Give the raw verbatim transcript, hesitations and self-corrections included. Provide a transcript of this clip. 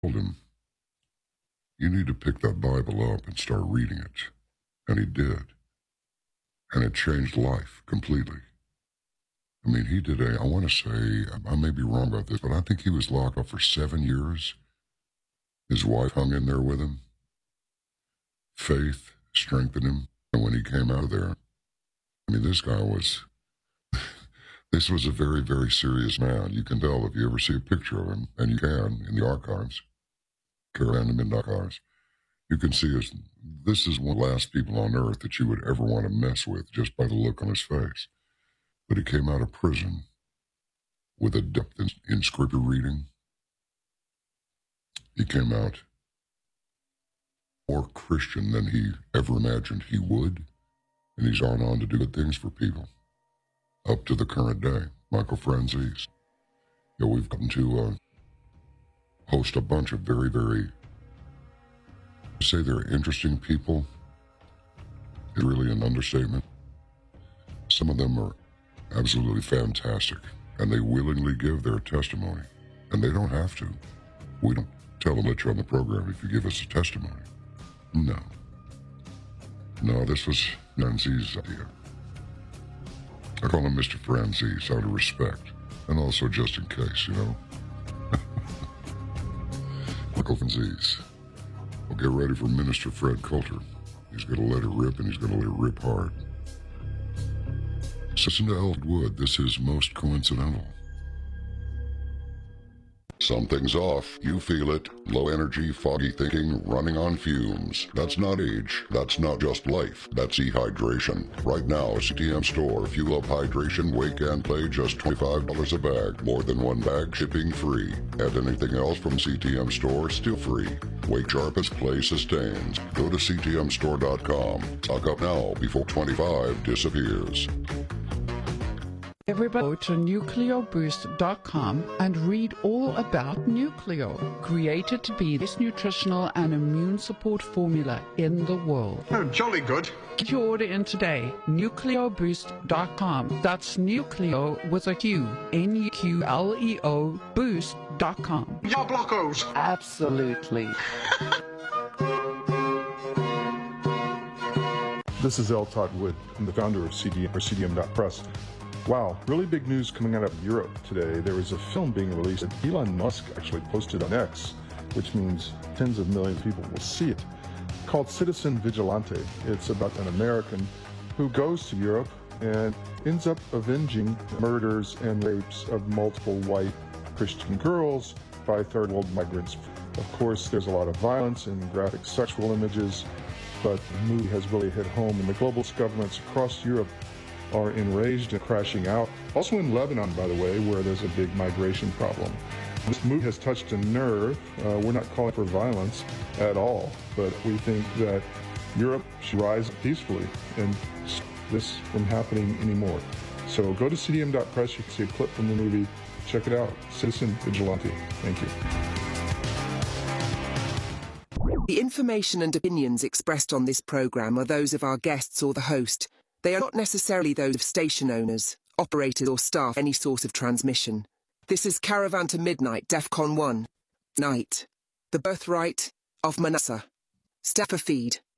told him, you need to pick that Bible up and start reading it. And he did. And it changed life completely. I mean, he did a, I want to say, I may be wrong about this, but I think he was locked up for seven years. His wife hung in there with him. Faith strengthened him. And when he came out of there, I mean, this guy was, this was a very, very serious man. You can tell if you ever see a picture of him, and you can in the archives, Carolina Midnight Archives, you can see his, this is one of the last people on earth that you would ever want to mess with just by the look on his face. But he came out of prison with a depth in, in scripture reading. He came out more Christian than he ever imagined he would. And he's gone on to do good things for people. Up to the current day, Michael Franzese. You know, we've gotten to uh, host a bunch of very, very, to say they're interesting people is really an understatement. Some of them are absolutely fantastic, and they willingly give their testimony, and they don't have to. We don't tell them that you're on the program if you give us a testimony. No. No, this was Franzese's idea. I call him Mister Franzese out of respect, and also just in case, you know. Michael Franzese. Well, get ready for Minister Fred Coulter. He's going to let it rip, and he's going to let it rip hard. Listen to Eld Wood. This is Most Coincidental. Something's off. You feel it. Low energy, foggy thinking, running on fumes. That's not age. That's not just life. That's dehydration. Right now, C T M Store. If you love hydration, wake and play, just twenty-five dollars a bag. More than one bag, shipping free. And anything else from C T M Store, still free. Wake sharp as play sustains. Go to C T M store dot com. Stock up now before twenty-five disappears. Everybody go to nucleo boost dot com and read all about Nucleo, created to be this nutritional and immune support formula in the world. Oh, jolly good. Get your order in today, nucleo boost dot com. That's Nucleo with a Q, N U Q L E O, boost dot com. Ya blockos. Absolutely. This is L. Todd Wood. I'm the founder of C D M, or C D M dot press. Wow, really big news coming out of Europe today. There is a film being released that Elon Musk actually posted on X, which means tens of millions of people will see it, called Citizen Vigilante. It's about an American who goes to Europe and ends up avenging murders and rapes of multiple white Christian girls by third world migrants. Of course, there's a lot of violence and graphic sexual images, but the movie has really hit home, and the globalist governments across Europe are enraged and crashing out. Also in Lebanon, by the way, where there's a big migration problem. This movie has touched a nerve. Uh, we're not calling for violence at all, but we think that Europe should rise peacefully and stop this from happening anymore. So go to C D M dot press. You can see a clip from the movie. Check it out. Citizen Vigilante. Thank you. The information and opinions expressed on this program are those of our guests or the host. They are not necessarily those of station owners, operators or staff any source of transmission. This is Caravan to Midnight, DEFCON one. Night. The Birthright of Manasseh. Staffer feed.